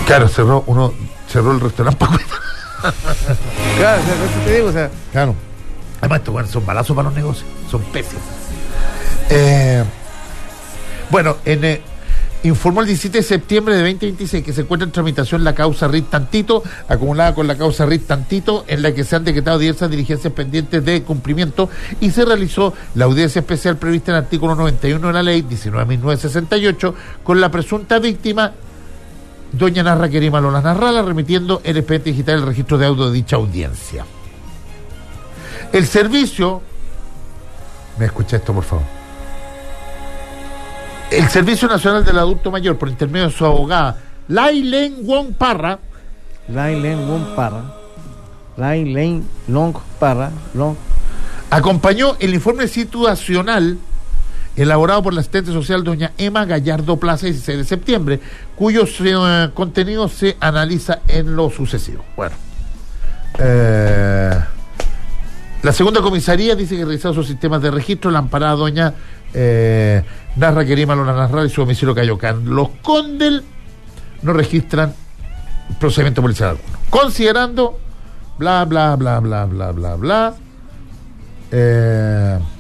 Claro, cerró el restaurante Paco. Claro, eso te digo, o sea. Claro. Además, estos bueno, son balazos para los negocios, son pésimos. Informó el 17 de septiembre de 2026 que se encuentra en tramitación la causa RIT Tantito, acumulada con la causa RIT Tantito, en la que se han decretado diversas diligencias pendientes de cumplimiento y se realizó la audiencia especial prevista en el artículo 91 de la ley 19.968 con la presunta víctima, doña Narra Querima Lola Narrala, remitiendo el expediente digital el registro de audio de dicha audiencia. El servicio, me escucha esto por favor. El Servicio Nacional del Adulto Mayor, por intermedio de su abogada, Laylen Wong Parra, acompañó el informe situacional elaborado por la asistente social doña Emma Gallardo Plaza, 16 de septiembre, cuyo contenido se analiza en lo sucesivo. Bueno, la segunda comisaría dice que realizado sus sistemas de registro, la amparada doña Narra Querima Lola Narral y su domicilio Cayocán. Los Condel no registran procedimiento policial alguno. Considerando bla bla bla bla bla bla bla